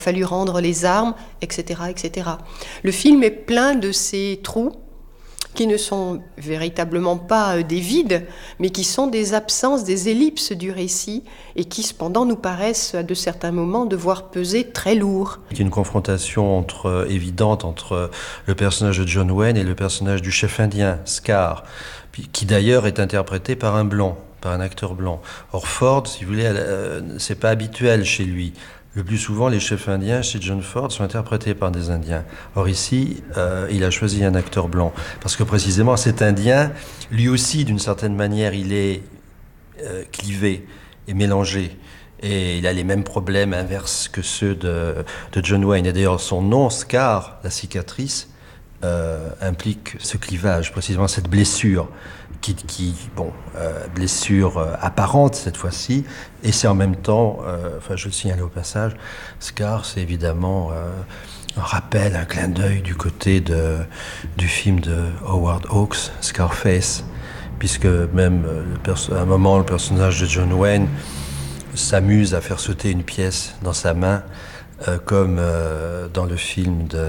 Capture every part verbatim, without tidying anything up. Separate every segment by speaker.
Speaker 1: fallu rendre les armes, et cetera, et cetera. Le film est plein de ces trous qui ne sont véritablement pas des vides, mais qui sont des absences, des ellipses du récit, et qui cependant nous paraissent à de certains moments devoir peser très lourd.
Speaker 2: Il y a une confrontation entre, évidente entre le personnage de John Wayne et le personnage du chef indien, Scar, qui d'ailleurs est interprété par un blanc, par un acteur blanc. Or Ford, si vous voulez, euh, c'est pas habituel chez lui. Le plus souvent, les chefs indiens chez John Ford sont interprétés par des Indiens. Or ici, euh, il a choisi un acteur blanc. Parce que précisément, cet Indien, lui aussi, d'une certaine manière, il est euh, clivé et mélangé. Et il a les mêmes problèmes inverses que ceux de, de John Wayne. Et d'ailleurs, son nom, Scar, la cicatrice, euh, implique ce clivage, précisément cette blessure. Qui, qui bon, euh, blessure euh, apparente cette fois-ci, et c'est en même temps, euh, enfin je le signale au passage, Scar, c'est évidemment euh, un rappel, un clin d'œil du côté de, du film de Howard Hawks, Scarface, puisque même euh, le perso- à un moment, le personnage de John Wayne s'amuse à faire sauter une pièce dans sa main, Euh, comme euh, dans le film de,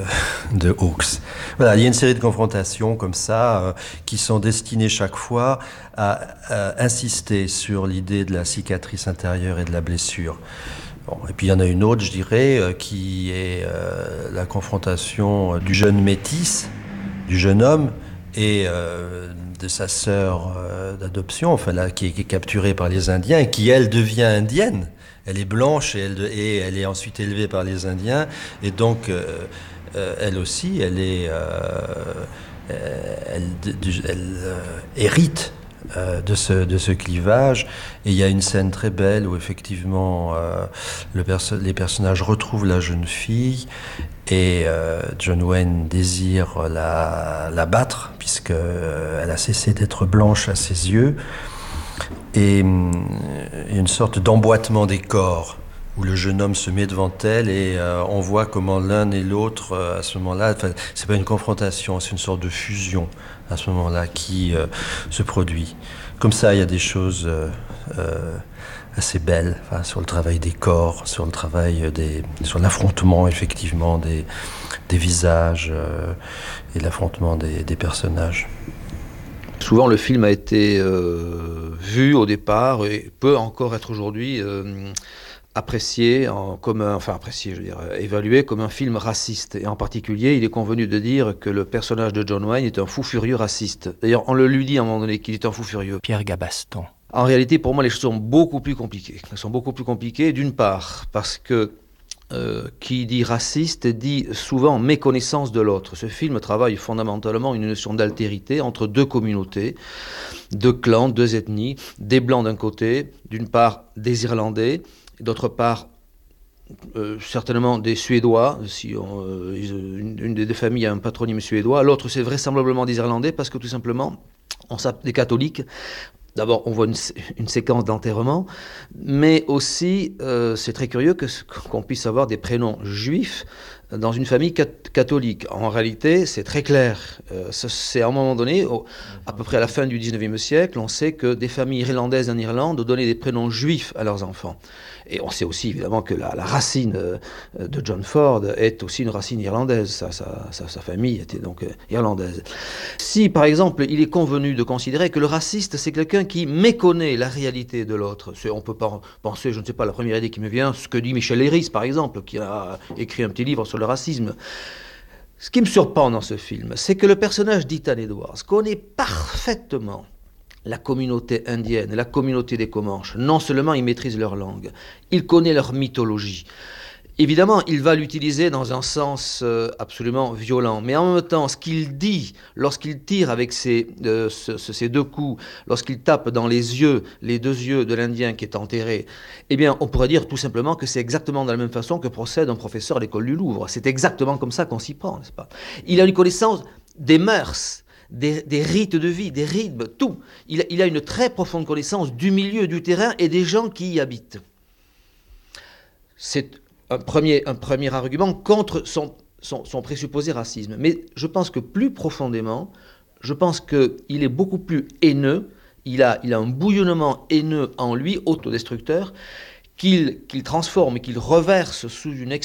Speaker 2: de Hawks. Voilà, il y a une série de confrontations comme ça euh, qui sont destinées chaque fois à, à insister sur l'idée de la cicatrice intérieure et de la blessure. Bon, et puis il y en a une autre, je dirais, euh, qui est euh, la confrontation du jeune métis, du jeune homme, et euh, de sa sœur euh, d'adoption, enfin là, qui est, qui est capturée par les Indiens et qui, elle, devient indienne. Elle est blanche et elle, et elle est ensuite élevée par les Indiens. Et donc, euh, euh, elle aussi, elle est, euh, elle, elle euh, hérite euh, de, ce, de ce clivage. Et il y a une scène très belle où effectivement, euh, le perso- les personnages retrouvent la jeune fille. Et euh, John Wayne désire la, la battre puisqu'elle euh, a cessé d'être blanche à ses yeux. Et il y a une sorte d'emboîtement des corps où le jeune homme se met devant elle et euh, on voit comment l'un et l'autre euh, à ce moment-là, enfin, c'est pas une confrontation, c'est une sorte de fusion à ce moment-là qui euh, se produit. Comme ça, il y a des choses euh, euh, assez belles, enfin, sur le travail des corps, sur le travail des, sur l'affrontement effectivement des, des visages euh, et l'affrontement des, des personnages.
Speaker 3: Souvent, le film a été euh, vu au départ et peut encore être aujourd'hui euh, apprécié, en, comme un, enfin apprécié, je veux dire, évalué comme un film raciste. Et en particulier, il est convenu de dire que le personnage de John Wayne est un fou furieux raciste. D'ailleurs, on le lui dit à un moment donné qu'il est un fou furieux.
Speaker 4: Pierre Gabaston.
Speaker 3: En réalité, pour moi, les choses sont beaucoup plus compliquées. Elles sont beaucoup plus compliquées, d'une part, parce que Euh, qui dit raciste dit souvent méconnaissance de l'autre. Ce film travaille fondamentalement une notion d'altérité entre deux communautés, deux clans, deux ethnies, des blancs d'un côté, d'une part des Irlandais, d'autre part euh, certainement des Suédois, si on, euh, une, une des deux familles a un patronyme suédois, l'autre c'est vraisemblablement des Irlandais parce que tout simplement, on s'appelle des catholiques. D'abord, on voit une, une séquence d'enterrement, mais aussi, euh, c'est très curieux que, qu'on puisse avoir des prénoms juifs dans une famille cat- catholique. En réalité, c'est très clair. Euh, c'est à un moment donné, au, à peu près à la fin du dix-neuvième siècle, on sait que des familles irlandaises en Irlande donnaient des prénoms juifs à leurs enfants. Et on sait aussi évidemment que la, la racine euh, de John Ford est aussi une racine irlandaise. Sa, sa, sa, sa famille était donc euh, irlandaise. Si, par exemple, il est convenu de considérer que le raciste, c'est quelqu'un qui méconnaît la réalité de l'autre. C'est, on peut pas penser, je ne sais pas, la première idée qui me vient, ce que dit Michel Leiris, par exemple, qui a écrit un petit livre sur le racisme. Ce qui me surprend dans ce film, c'est que le personnage d'Ethan Edwards connaît parfaitement la communauté indienne, la communauté des Comanches. Non seulement il maîtrise leur langue, il connaît leur mythologie. Évidemment, il va l'utiliser dans un sens euh, absolument violent, mais en même temps, ce qu'il dit lorsqu'il tire avec ses, euh, ce, ce, ses deux coups, lorsqu'il tape dans les yeux, les deux yeux de l'Indien qui est enterré, eh bien, on pourrait dire tout simplement que c'est exactement de la même façon que procède un professeur à l'école du Louvre. C'est exactement comme ça qu'on s'y prend, n'est-ce pas? Il a une connaissance des mœurs, Des, des rites de vie, des rythmes, tout. Il, il a une très profonde connaissance du milieu, du terrain et des gens qui y habitent. C'est un premier, un premier argument contre son, son, son présupposé racisme. Mais je pense que plus profondément, je pense qu'il est beaucoup plus haineux, il a, il a un bouillonnement haineux en lui, autodestructeur, qu'il, qu'il transforme, qu'il reverse sous une expression